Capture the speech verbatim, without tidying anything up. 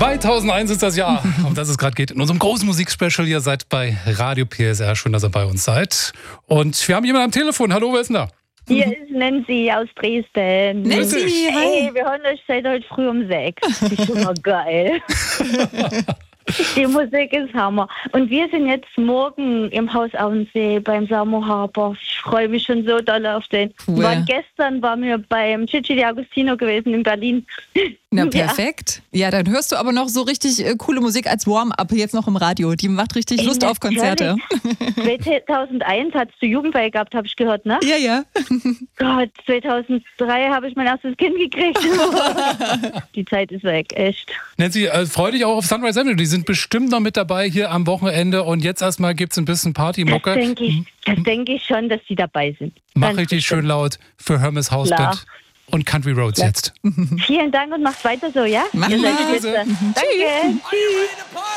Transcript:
zweitausendeins ist das Jahr, um das es gerade geht. In unserem großen Musikspecial. Ihr seid bei Radio P S R. Schön, dass ihr bei uns seid. Und wir haben jemanden am Telefon. Hallo, wer ist denn da? Hier ist Nancy aus Dresden. Nancy, hey, wir hören euch seit heute früh um sechs. Das ist schon mal geil. Die Musik ist Hammer. Und wir sind jetzt morgen im Haus Auensee beim Samo Harbor. Ich freue mich schon so doll auf den. Cool. Waren gestern waren wir beim Gigi D'Agostino gewesen in Berlin. Na, perfekt. Ja. ja, dann hörst du aber noch so richtig äh, coole Musik als Warm-up jetzt noch im Radio. Die macht richtig Ey, Lust auf Konzerte. zweitausendeins hattest du Jugendweihe gehabt, habe ich gehört, ne? Ja, ja. Gott, zweitausenddrei habe ich mein erstes Kind gekriegt. Die Zeit ist weg, echt. Nancy, äh, freu dich auch auf Sunrise Avenue. Die sind bestimmt noch mit dabei hier am Wochenende. Und jetzt erstmal gibt es ein bisschen Partymucke. Das denke ich, das denk ich schon, dass die dabei sind. Mach Ganz richtig bestimmt. schön laut für Hermes Hausband und Country Roads Ja. jetzt. Vielen Dank und macht weiter so, ja? Mach Ihr seid mal. Spitze. Danke. Tschüss.